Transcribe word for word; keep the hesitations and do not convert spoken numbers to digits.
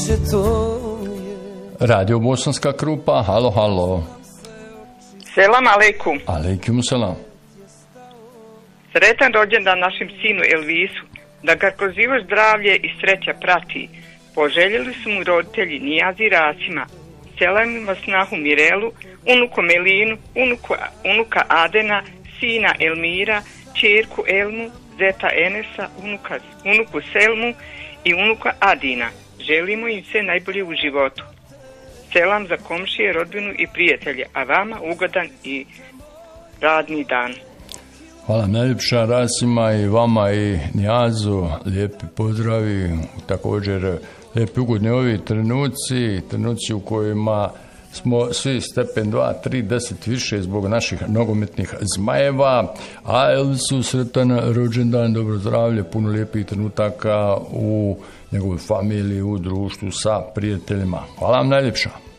Radio Bosanska Krupa, halo, halo. Selam aleikum. Aleikum selam. Sretan rođendan našem sinu Elvisu, da ga kroz živo zdravlje i sreća prati. Poželjeli su mu roditelji Nijazi Rasima, selamima snahu Mirelu, unuku Melinu, unuku, unuka Adena, sina Elmira, ćerku Elmu, zeta Enesa, unuka, unuku Selmu i unuka Adina. Želimo im sve najbolje u životu. Selam za komšije, rodbinu i prijatelje, a vama ugodan i radni dan. Hvala najljepša Rasima i vama i Nijazu, lijepi pozdravi, također lijepi ugodni ovi trenuci, trenuci u kojima smo svi stepen dva, tri, deset više zbog naših nogometnih zmajeva, a Elvisu sretan rođendan, dobro zdravlje, puno lijepih trenutaka u njegovoj familiji, u društvu sa prijateljima. Hvala vam najljepša.